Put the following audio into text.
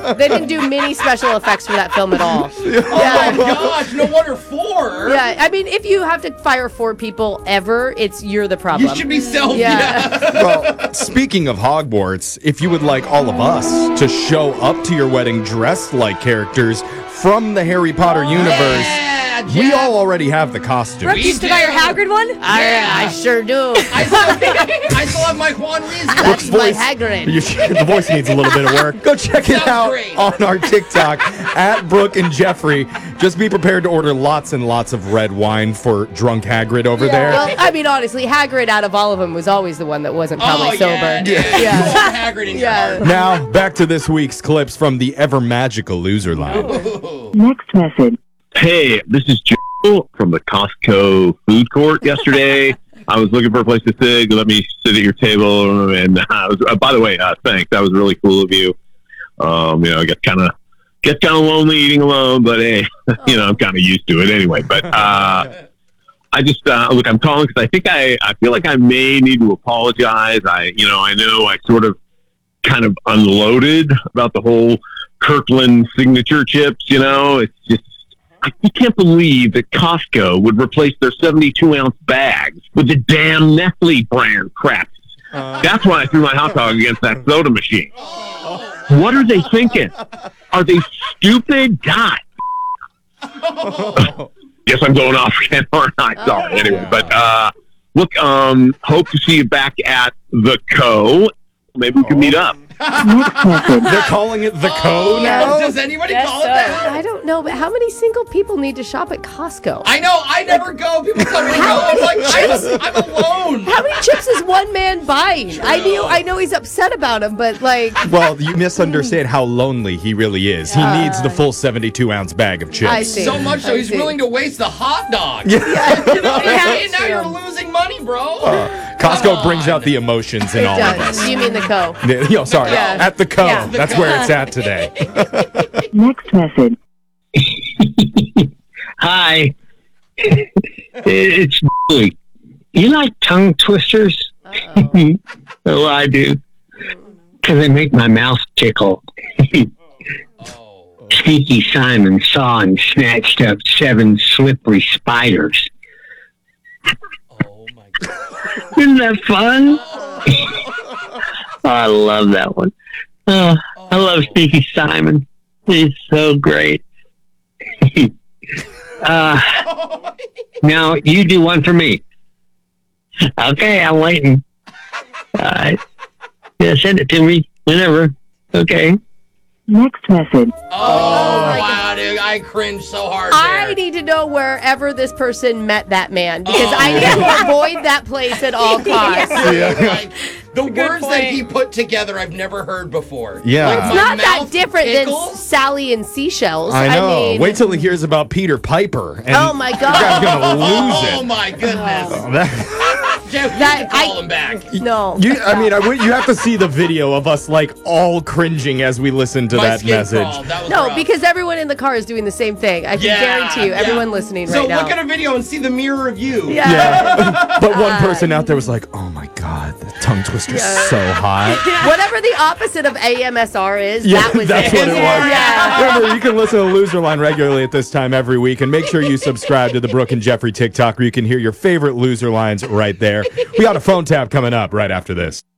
They didn't do many special effects for that film at all. Oh my gosh, no wonder 4. Yeah, I mean, if you have to fire 4 people ever, you're the problem. You should be self. Yeah. Well, speaking of Hogwarts, if you would like all of us to show up to your wedding dressed like characters from the Harry Potter universe, we all already have the costume. Brooke, you still got your Hagrid one? I sure do. I still have my Juan Weasley. That's my Hagrid. The voice needs a little bit of work. Go check it Sounds out great. on our TikTok at Brooke and Jeffrey. Just be prepared to order lots and lots of red wine for drunk Hagrid over there. Well, I mean, honestly, Hagrid out of all of them was always the one that wasn't probably sober. Yeah. Hagrid in your heart. Now, back to this week's clips from the ever magical loser line. Next message. Hey, this is Joe from the Costco food court yesterday. I was looking for a place to sit. Let me sit at your table. And I was, by the way, thanks. That was really cool of you. I get kind of lonely eating alone, but hey, I'm kind of used to it anyway. But I just look, I'm calling because I think I feel like I may need to apologize. I know I sort of kind of unloaded about the whole Kirkland signature chips. It's just, I can't believe that Costco would replace their 72-ounce bags with the damn Nestle brand crap. That's why I threw my hot dog against that soda machine. What are they thinking? Are they stupid? God. Guess I'm going off again, aren't I? Sorry. Anyway, but look, hope to see you back at the Co. Maybe we can meet up. They're calling it the Co now? Does anybody call it that? I don't know, but how many single people need to shop at Costco? I know. I never go. People tell me to go. I'm like, I'm alone. How many chips is one man buying? I know he's upset about them, but like... Well, you misunderstand how lonely he really is. He needs the full 72-ounce bag of chips. I see. So much so he's willing to waste the hot dog. Now you're losing money, bro. Costco brings out the emotions in all of us. You mean the Co. Sorry, Yeah. at the Co. Yeah. That's where it's at today. Next message. Hi. It's Billy. You like tongue twisters? Well, I do. Because they make my mouth tickle. Sneaky Simon saw and snatched up 7 slippery spiders. Oh, my God. Isn't that fun? I love that one. I love Sneaky Simon. He's so great. Now, you do one for me. Okay, I'm waiting. Send it to me whenever. Okay. Next message. Oh, wow, dude. I cringe so hard I there. need to know wherever this person met that man because I need to avoid that place at all costs. Like, the words point. that he put together I've never heard before. Yeah. Like, It's It's my not that mouth different tickles? than Sally and seashells. I know. mean, Wait till he hears about Peter Piper. And Oh, my the God. guy's going to lose Oh, it. my goodness. Jeff, you That- should call him back. No. You have to see the video of us like all cringing as we listen to My that skin message. crawled. That was No, rough. because everyone in the car is doing the same thing. I can guarantee you, everyone listening so right now. look at a video and see the mirror of you. Yeah. But one person out there was like, oh my God, the tongue twister's so hot. Whatever the opposite of AMSR is, Yeah, that was that's it. what it was. Yeah. Remember, you can listen to Loser Line regularly at this time every week, and make sure you subscribe to the Brooke and Jeffrey TikTok where you can hear your favorite loser lines right there. We got a phone tap coming up right after this.